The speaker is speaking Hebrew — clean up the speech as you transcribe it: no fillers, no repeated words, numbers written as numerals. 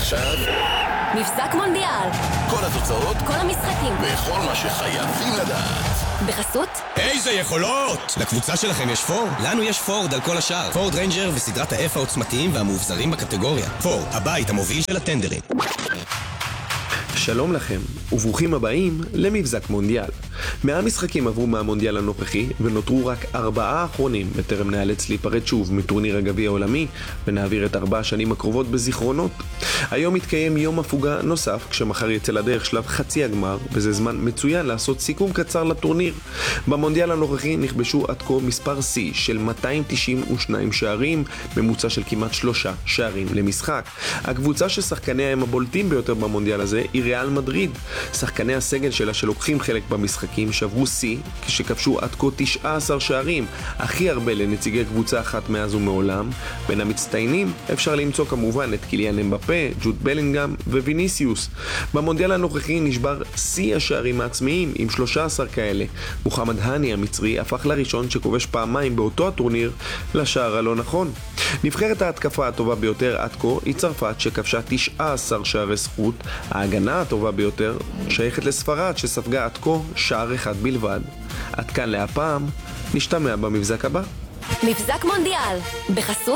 ועכשיו מבזק מונדיאל. כל התוצאות, כל המשחקים. וכל מה שחייבים לדעת. בחסות? איזה יכולות! לקבוצה שלכם יש פורד? לנו יש פורד על כל השאר. פורד ריינג'ר וסדרת ה-F העוצמתיים והמאובזרים בקטגוריה. פורד, הבית המוביל של הטנדרים. שלום לכם, וברוכים הבאים למבזק מונדיאל. 100 משחקים עברו מהמונדיאל הנוכחי, ונותרו רק 4 אחרונים, בטרם נאלץ להיפרד שוב מטורניר הגביע העולמי, ונעביר את 4 השנים הקרובות בזיכרונות. היום יתקיים יום הפוגה נוסף, כשמחר יצא לדרך שלב חצי הגמר, וזה זמן מצוין לעשות סיכום קצר לטורניר. במונדיאל הנוכחי נכבשו עד כה מספר C של 292 שערים, ממוצע של כמעט 3 שערים למשחק. הקבוצה ששחקניה הם הבולטים ביותר במונדיאל הזה היא ריאל מדריד. שחקני הסגל שלה שלוקחים חלק במשחקים שברו C כשכבשו עד כה 19 שערים, הכי הרבה לנציגי קבוצה אחת מאז ומעולם. בין המצטיינים אפשר למצוא כמובן את קיליאן אמבפה, ג'וד בלינגהאם וויניסיוס. במונדיאל הנוכחי נשבר C השערים העצמיים עם 13 כאלה. מוחמד האני המצרי הפך לראשון שכובש פעמיים באותו הטורניר לשער הלא נכון. נבחרת ההתקפה הטובה ביותר עד כה היא צרפת שכבשה 19 שערי זכות. ההגנה הטובה ביותר שייכת לספרד שספגה עד כה שער אחד בלבד. עד כאן להפעם, נשתמע במבזק הבא. מבזק מונדיאל. בחסות?